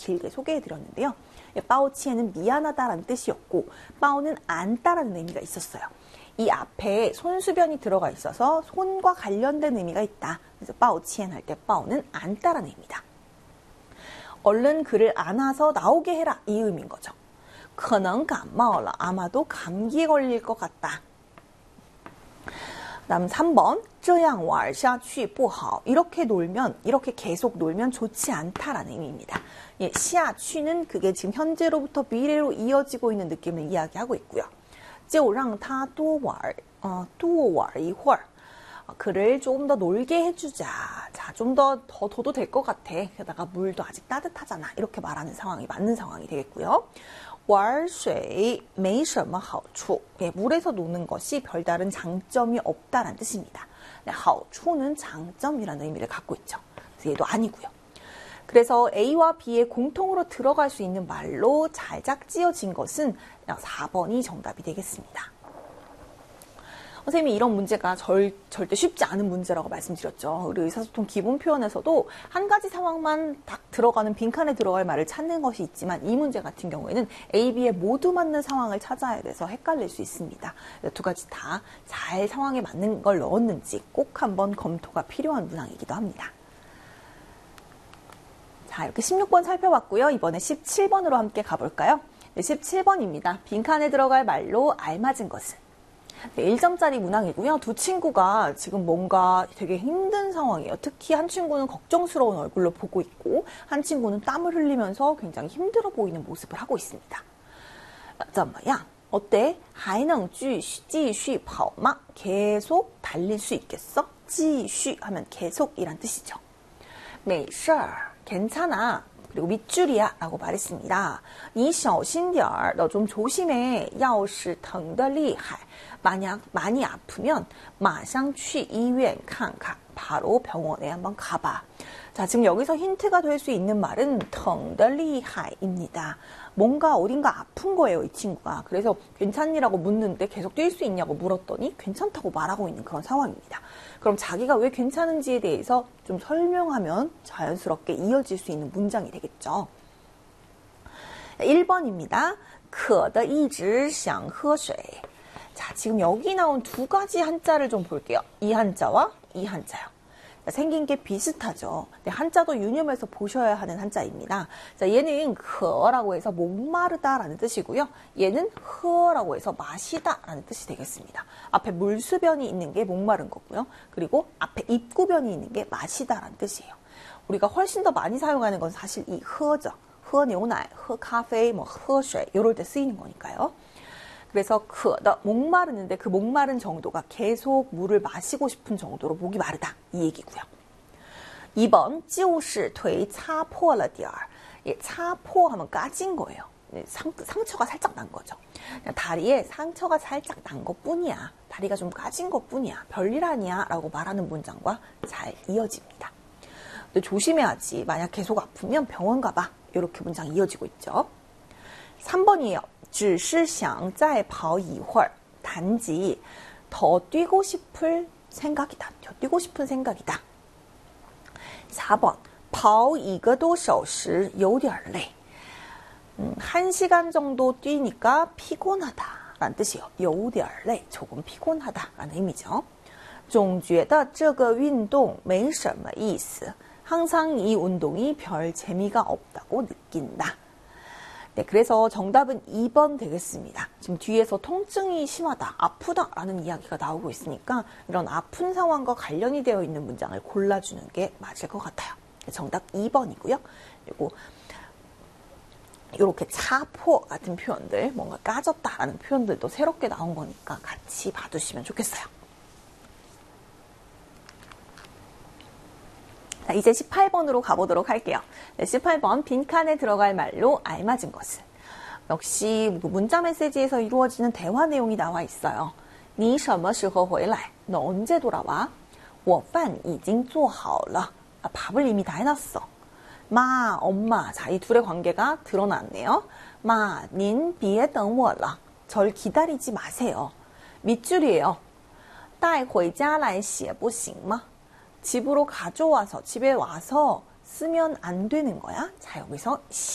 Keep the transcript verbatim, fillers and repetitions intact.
길게 소개해드렸는데요. 빠오치에는 미안하다라는 뜻이었고 빠오는 안다라는 의미가 있었어요. 이 앞에 손수변이 들어가 있어서 손과 관련된 의미가 있다. 그래서 빠오치엔 할 때 빠오는 안다라는 의미다. 얼른 그를 안아서 나오게 해라 이 의미인 거죠. 可能感冒了 아마도 감기에 걸릴 것 같다. 다음 삼 번 这样玩下去不好 이렇게 놀면 이렇게 계속 놀면 좋지 않다라는 의미입니다. 예, 下去는 그게 지금 현재로부터 미래로 이어지고 있는 느낌을 이야기하고 있고요. 就让他多玩 어, 多玩一会儿 그를 조금 더 놀게 해주자. 자, 좀 더 더 둬도 될 것 같아. 게다가 물도 아직 따뜻하잖아. 이렇게 말하는 상황이 맞는 상황이 되겠고요. 玩水没什么好处. 예, 물에서 노는 것이 별다른 장점이 없다라는 뜻입니다. 네, 好处는 장점이라는 의미를 갖고 있죠. 그래서 얘도 아니고요. 그래서 A와 B에 공통으로 들어갈 수 있는 말로 잘 짝지어진 것은 사 번이 정답이 되겠습니다. 선생님이 이런 문제가 절, 절대 쉽지 않은 문제라고 말씀드렸죠. 우리 의사소통 기본 표현에서도 한 가지 상황만 딱 들어가는 빈칸에 들어갈 말을 찾는 것이 있지만 이 문제 같은 경우에는 A, B에 모두 맞는 상황을 찾아야 돼서 헷갈릴 수 있습니다. 두 가지 다 잘 상황에 맞는 걸 넣었는지 꼭 한번 검토가 필요한 문항이기도 합니다. 자, 이렇게 십육 번 살펴봤고요. 이번에 십칠 번으로 함께 가볼까요? 네, 십칠 번입니다. 빈칸에 들어갈 말로 알맞은 것은? 네, 일 점짜리 문항이고요. 두 친구가 지금 뭔가 되게 힘든 상황이에요. 특히 한 친구는 걱정스러운 얼굴로 보고 있고 한 친구는 땀을 흘리면서 굉장히 힘들어 보이는 모습을 하고 있습니다. 怎么样? 어때? 还能继续跑吗? 계속 달릴 수 있겠어? 继续 하면 계속이란 뜻이죠. 没事儿, 괜찮아. 그리고 밑줄이야 라고 말했습니다. 你小心点儿, 너 좀 조심해. 要是疼得厉害, 만약 많이 아프면 马上去医院看看. 바로 병원에 한번 가봐. 자, 지금 여기서 힌트가 될 수 있는 말은 疼得厉害입니다. 뭔가 어딘가 아픈 거예요, 이 친구가. 그래서 괜찮니라고 묻는데 계속 뛸 수 있냐고 물었더니 괜찮다고 말하고 있는 그런 상황입니다. 그럼 자기가 왜 괜찮은지에 대해서 좀 설명하면 자연스럽게 이어질 수 있는 문장이 되겠죠. 일 번입니다. 渴得一直想喝水. 자, 지금 여기 나온 두 가지 한자를 좀 볼게요. 이 한자와 이 한자요. 생긴 게 비슷하죠. 한자도 유념해서 보셔야 하는 한자입니다. 자, 얘는 커라고 해서 목마르다라는 뜻이고요. 얘는 허라고 해서 마시다라는 뜻이 되겠습니다. 앞에 물수변이 있는 게 목마른 거고요. 그리고 앞에 입구변이 있는 게 마시다라는 뜻이에요. 우리가 훨씬 더 많이 사용하는 건 사실 이 허죠. 허牛奶, 허 카페, 뭐 허水 이럴 때 쓰이는 거니까요. 그래서 그 목마르는데 그 목마른 정도가 계속 물을 마시고 싶은 정도로 목이 마르다 이 얘기고요. 이 번 就是腿擦破了点儿. 예, 擦破 하면 까진 거예요. 상, 상처가 살짝 난 거죠. 다리에 상처가 살짝 난 것뿐이야. 다리가 좀 까진 것뿐이야. 별일 아니야 라고 말하는 문장과 잘 이어집니다. 근데 조심해야지. 만약 계속 아프면 병원 가봐. 이렇게 문장이 이어지고 있죠. 삼 번이에요. 只是想再跑一会儿. 단지 더 뛰고 싶을 생각이다. 더 뛰고 싶은 생각이다. 사 번 跑一个多小时有点累. 음, 한 시간 정도 뛰니까 피곤하다 라는 뜻이에요. 有点累, 조금 피곤하다 라는 의미죠. 总觉得这个运动没什么意思. 항상 이 운동이 별 재미가 없다고 느낀다. 네, 그래서 정답은 이 번 되겠습니다. 지금 뒤에서 통증이 심하다, 아프다라는 이야기가 나오고 있으니까 이런 아픈 상황과 관련이 되어 있는 문장을 골라주는 게 맞을 것 같아요. 정답 이 번이고요. 그리고 이렇게 차포 같은 표현들, 뭔가 까졌다라는 표현들도 새롭게 나온 거니까 같이 봐두시면 좋겠어요. 자, 이제 십팔 번으로 가보도록 할게요. 네, 십팔 번 빈칸에 들어갈 말로 알맞은 것은? 역시 문자 메시지에서 이루어지는 대화 내용이 나와 있어요. 你什么时候回来? 너 언제 돌아와? 我饭已经做好了. 아, 밥을 이미 다 해놨어. 마, 엄마. 자, 이 둘의 관계가 드러났네요. 마, 您别等我了. 절 기다리지 마세요. 밑줄이에요. 带回家来写不行吗? 집으로 가져와서, 집에 와서 쓰면 안 되는 거야. 자, 여기서